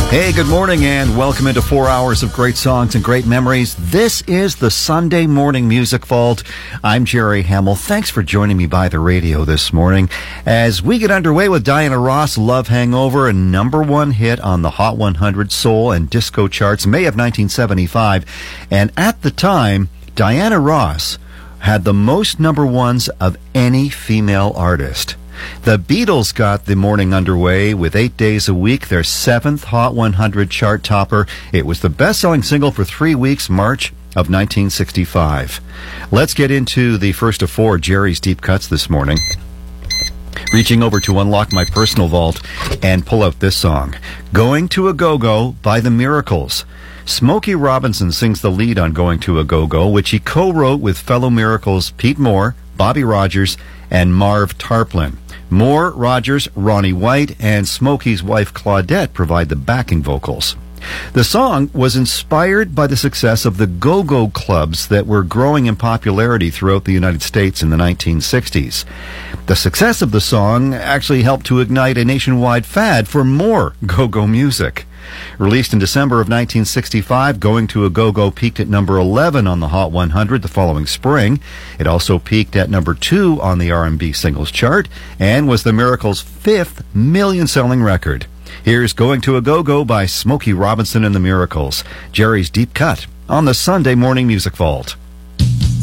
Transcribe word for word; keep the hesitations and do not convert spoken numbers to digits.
Hey, good morning and welcome into four hours of great songs and great memories. This is the Sunday Morning Music Vault. I'm Jerry Hamill. Thanks for joining me by the radio this morning as we get underway with Diana Ross, Love Hangover, a number one hit on the Hot one hundred Soul and Disco charts, May of nineteen seventy-five. And at the time, Diana Ross had the most number ones of any female artist. The Beatles got the morning underway with Eight Days a Week, their seventh Hot one hundred chart topper. It was the best-selling single for three weeks, March of nineteen sixty-five. Let's get into the first of four Jerry's Deep Cuts this morning. Reaching over to unlock my personal vault and pull out this song, Going to a Go-Go by The Miracles. Smokey Robinson sings the lead on Going to a Go-Go, which he co-wrote with fellow Miracles Pete Moore, Bobby Rogers, and Marv Tarplin. Moore, Rogers, Ronnie White, and Smokey's wife Claudette provide the backing vocals. The song was inspired by the success of the go-go clubs that were growing in popularity throughout the United States in the nineteen sixties. The success of the song actually helped to ignite a nationwide fad for more go-go music. Released in December of nineteen sixty-five, Going to a Go-Go peaked at number eleven on the Hot one hundred the following spring. It also peaked at number two on the R and B singles chart and was the Miracles' fifth million-selling record. Here's Going to a Go-Go by Smokey Robinson and the Miracles, Jerry's Deep Cut on the Sunday Morning Music Vault.